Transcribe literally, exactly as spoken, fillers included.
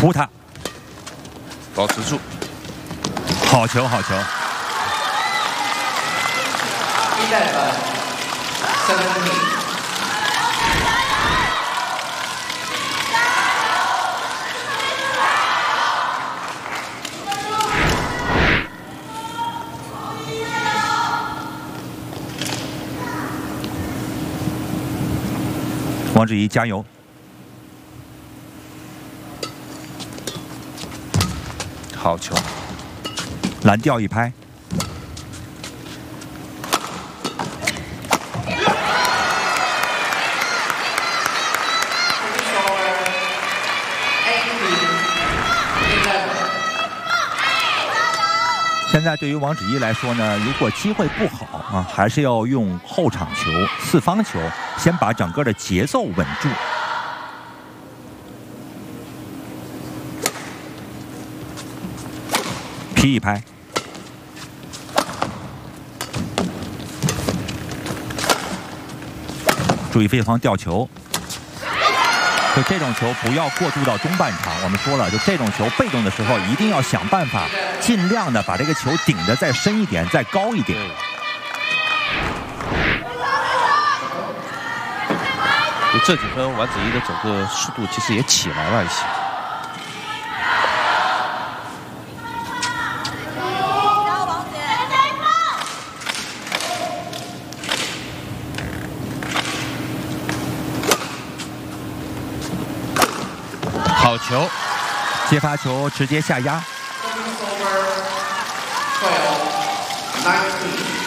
扑他， 保持住。 好球，好球。王芷怡加油！ 好球， 蓝调一拍。现在对于王芷怡来说呢，如果机会不好啊，还是要用后场球、四方球，先把整个的节奏稳住。劈一拍，注意对方吊球。就这种球不要过渡到中半场。我们说了，就这种球被动的时候，一定要想办法，尽量的把这个球顶得再深一点，再高一点。 这几分王芷怡的整个速度其实也起来了一些。好球， 接发球直接下压。 twelve, nineteen.